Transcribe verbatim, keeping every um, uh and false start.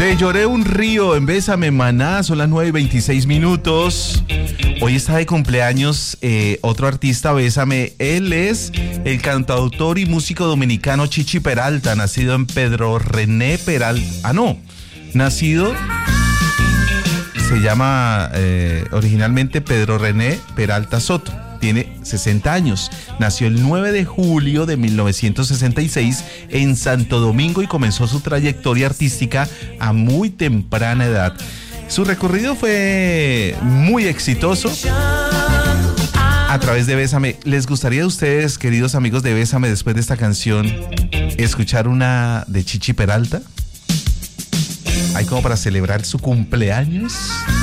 Te lloré un río en Bésame Maná, son las nueve y veintiséis minutos. Hoy está de cumpleaños eh, otro artista, Bésame. Él es el cantautor y músico dominicano Chichi Peralta, nacido en Pedro René Peralta. Ah, no, nacido, se llama eh, originalmente Pedro René Peralta Soto. Tiene sesenta años, nació el nueve de julio de mil novecientos sesenta y seis en Santo Domingo y comenzó su trayectoria artística a muy temprana edad. Su recorrido fue muy exitoso a través de Bésame. ¿Les gustaría a ustedes, queridos amigos de Bésame, después de esta canción, escuchar una de Chichi Peralta? ¿Hay como para celebrar su cumpleaños?